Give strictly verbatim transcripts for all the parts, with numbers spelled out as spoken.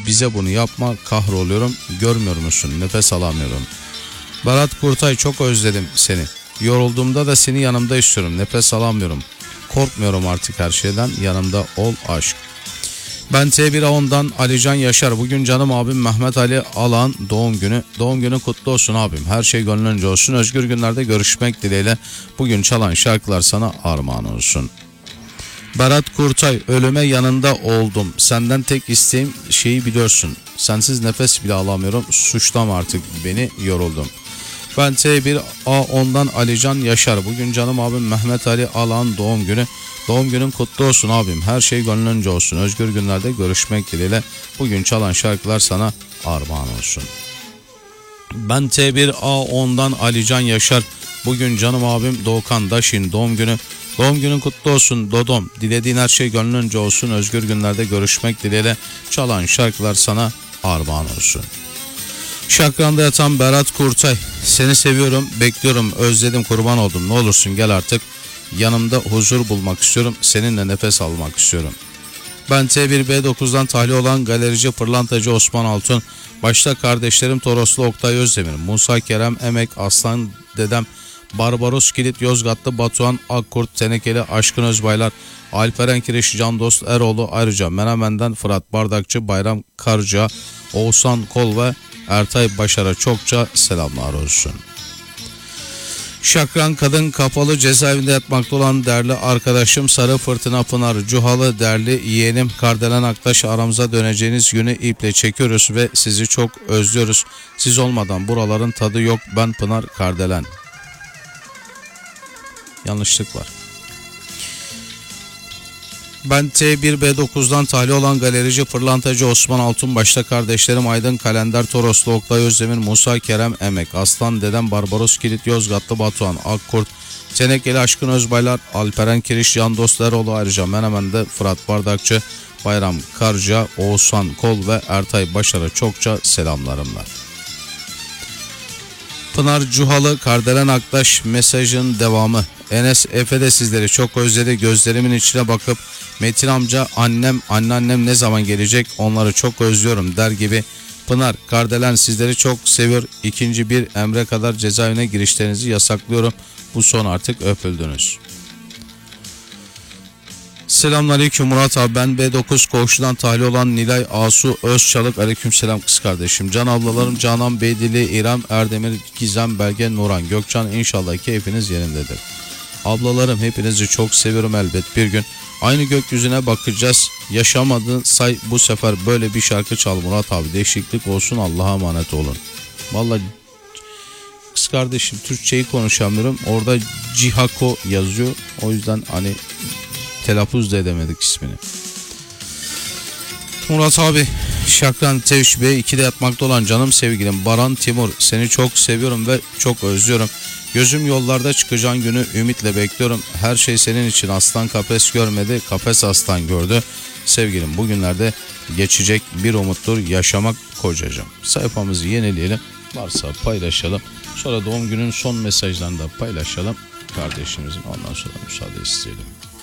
bize bunu yapma, kahroluyorum, görmüyor musun, nefes alamıyorum. Berat Kurtay, çok özledim seni. Yorulduğumda da seni yanımda istiyorum, nefes alamıyorum. Korkmuyorum artık her şeyden, yanımda ol aşk. Ben T bir A ondan Alican Yaşar. Bugün canım abim Mehmet Ali Alan doğum günü. Doğum günü kutlu olsun abim. Her şey gönlünce olsun. Özgür günlerde görüşmek dileğiyle. Bugün çalan şarkılar sana armağan olsun. Berat Kurtay, ölüme yanında oldum. Senden tek isteğim şeyi biliyorsun. Sensiz nefes bile alamıyorum. Suçlama artık beni, yoruldum. Ben T bir A ondan Alican Yaşar. Bugün canım abim Mehmet Ali Alan doğum günü. Doğum günün kutlu olsun abim. Her şey gönlünce olsun. Özgür günlerde görüşmek dileğiyle. Bugün çalan şarkılar sana armağan olsun. Ben T bir A ondan Alican Yaşar. Bugün canım abim Doğukan Daşin doğum günü. Doğum günün kutlu olsun Dodom. Dilediğin her şey gönlünce olsun. Özgür günlerde görüşmek dileğiyle. Çalan şarkılar sana armağan olsun. Şakranda yatan Berat Kurtay. Seni seviyorum, bekliyorum, özledim, kurban oldum. Ne olursun gel artık. Yanımda huzur bulmak istiyorum. Seninle nefes almak istiyorum. Ben T bir B dokuzdan tahliye olan galerici pırlantacı Osman Altun. Başta kardeşlerim Toroslu Oktay Özdemir, Musa Kerem Emek, Aslan Dedem, Barbaros Kilit Yozgatlı Batuhan Akkurt, Tenekeli Aşkın Özbaylar, Alperen Kiriş, Can Dost Eroğlu, ayrıca Menemen'den Fırat Bardakçı, Bayram Karca, Oğuzhan Kol ve Ertay Başar'a çokça selamlar olsun. Şakran Kadın Kapalı cezaevinde yatmakta olan değerli arkadaşım Sarı Fırtına Pınar Cuhalı, değerli yeğenim Kardelen Aktaş, aramıza döneceğiniz günü iple çekiyoruz ve sizi çok özlüyoruz. Siz olmadan buraların tadı yok. Ben Pınar Kardelen. Yanlışlık var. Ben T bir B dokuzdan tahliye olan galerici pırlantacı Osman Altun, başta kardeşlerim Aydın Kalender Toroslu Oktay Özdemir, Musa Kerem Emek, Aslan Dedem, Barbaros Kilit Yozgatlı Batuhan Akkurt, Tenekeli Aşkın Özbaylar, Alperen Kiriş, Can Dost Eroğlu, ayrıca Menemen'de Fırat Bardakçı, Bayram Karca, Oğuzhan Kol ve Ertay Başar'a çokça selamlarım var. Pınar Cuhalı, Kardelen Aktaş mesajın devamı. Enes Efe de sizleri çok özledi. Gözlerimin içine bakıp Metin amca, annem, anneannem ne zaman gelecek, onları çok özlüyorum der gibi. Pınar Kardelen sizleri çok seviyor. İkinci bir emre kadar cezaevine girişlerinizi yasaklıyorum. Bu son, artık öpüldünüz. Selamünaleyküm Murat abi, ben B dokuz koğuşundan tahliye olan Nilay Asu Özçalık. Aleykümselam kız kardeşim. Can ablalarım Canan Beydili, İrem Erdemir, Gizem Belge, Nuran Gökçen, inşallah keyfiniz yerindedir. Ablalarım, hepinizi çok seviyorum, elbet bir gün aynı gökyüzüne bakacağız. Yaşamadın say bu sefer, böyle bir şarkı çal Murat abi, değişiklik olsun, Allah'a emanet olun. Vallahi kız kardeşim Türkçeyi konuşamıyorum, orada Cihako yazıyor, o yüzden hani telaffuz da edemedik ismini. Murat abi, Şakran Tevş Bey ikide yatmakta olan canım sevgilim Baran Timur, seni çok seviyorum ve çok özlüyorum. Gözüm yollarda, çıkacağın günü ümitle bekliyorum. Her şey senin için, aslan kafes görmedi, kafes aslan gördü. Sevgilim, bugünlerde geçecek bir umuttur yaşamak kocacığım. Sayfamızı yenileyelim, varsa paylaşalım. Sonra doğum günün son mesajlarını da paylaşalım kardeşimizin, ondan sonra müsaade isteyelim.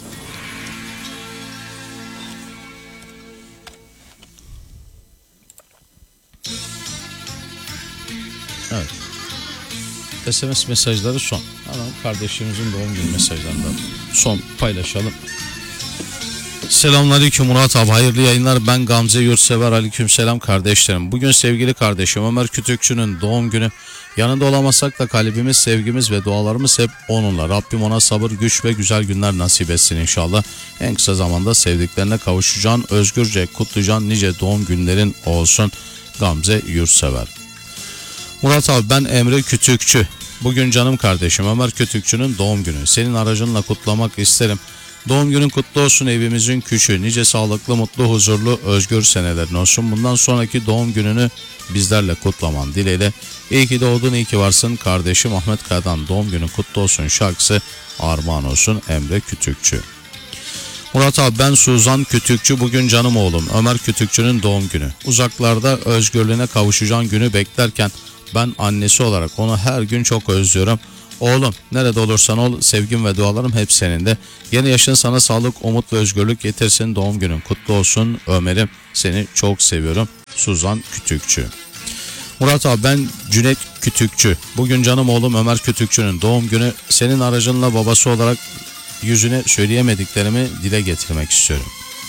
Evet. S M S mesajları son. Ama kardeşimizin doğum günü mesajlarında son paylaşalım. Selamünaleyküm Murat abi, hayırlı yayınlar. Ben Gamze Yurtsever, aleykümselam kardeşlerim. Bugün sevgili kardeşim Ömer Kütükçü'nün doğum günü. Yanında olamasak da kalbimiz, sevgimiz ve dualarımız hep onunla. Rabbim ona sabır, güç ve güzel günler nasip etsin inşallah. En kısa zamanda sevdiklerine kavuşacağın, özgürce kutlayacağın nice doğum günlerin olsun. Gamze Yurtsever. Murat abi, ben Emre Kütükçü. Bugün canım kardeşim Ömer Kütükçü'nün doğum günü. Senin aracınla kutlamak isterim. Doğum günün kutlu olsun, evimizin küçüğü. Nice sağlıklı, mutlu, huzurlu, özgür senelerin olsun. Bundan sonraki doğum gününü bizlerle kutlaman dileğiyle. İyi ki doğdun, iyi ki varsın kardeşim. Ahmet Kaya'dan doğum günün kutlu olsun şarkısı armağan olsun Emre Kütükçü. Murat abi, ben Suzan Kütükçü. Bugün canım oğlum Ömer Kütükçü'nün doğum günü. Uzaklarda özgürlüğüne kavuşacağın günü beklerken ben annesi olarak onu her gün çok özlüyorum. Oğlum, nerede olursan ol, sevgim ve dualarım hep seninle. Yeni yaşın sana sağlık, umut ve özgürlük getirsin. Doğum günün kutlu olsun Ömer'im. Seni çok seviyorum. Suzan Kütükçü. Murat abi, ben Cüneyt Kütükçü. Bugün canım oğlum Ömer Kütükçü'nün doğum günü. Senin aracınla babası olarak yüzüne söyleyemediklerimi dile getirmek istiyorum.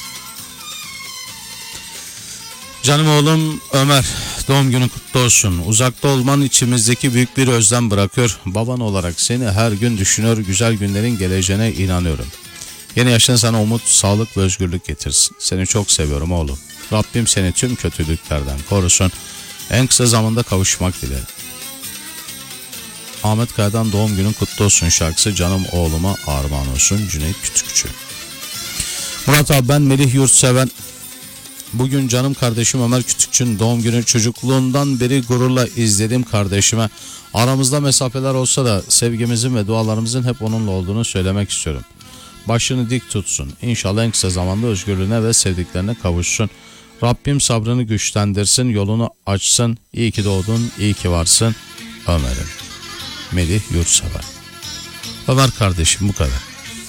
Canım oğlum Ömer, doğum günün kutlu olsun. Uzakta olman içimizdeki büyük bir özlem bırakıyor. Baban olarak seni her gün düşünüyor, güzel günlerin geleceğine inanıyorum. Yeni yaşın sana umut, sağlık ve özgürlük getirsin. Seni çok seviyorum oğlum. Rabbim seni tüm kötülüklerden korusun. En kısa zamanda kavuşmak dilerim. Ahmet Kaya'dan doğum günün kutlu olsun şarkısı canım oğluma armağan olsun. Cüneyt Kütükçü. Murat abi, ben Melih Yurtseven. Bugün canım kardeşim Ömer Kütükçü'nün doğum günü. Çocukluğundan beri gururla izlediğim kardeşime, aramızda mesafeler olsa da sevgimizin ve dualarımızın hep onunla olduğunu söylemek istiyorum. Başını dik tutsun. İnşallah en kısa zamanda özgürlüğüne ve sevdiklerine kavuşsun. Rabbim sabrını güçlendirsin, yolunu açsın. İyi ki doğdun, iyi ki varsın Ömer'im. Melih Yurtsever. Ömer kardeşim, bu kadar.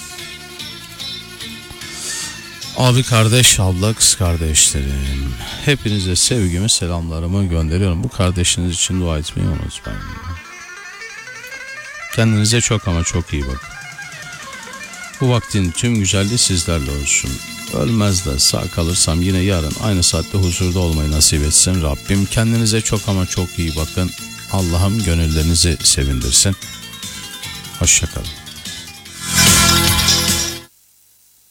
Abi, kardeş, abla, kız kardeşlerim, hepinize sevgimi, selamlarımı gönderiyorum. Bu kardeşiniz için dua etmeyi unutmayın. Kendinize çok ama çok iyi bakın. Bu vaktin tüm güzelliği sizlerle olsun. Ölmez de sağ kalırsam yine yarın aynı saatte huzurda olmayı nasip etsin Rabbim. Kendinize çok ama çok iyi bakın. Allah'ım gönüllerinizi sevindirsin. Hoşça kalın.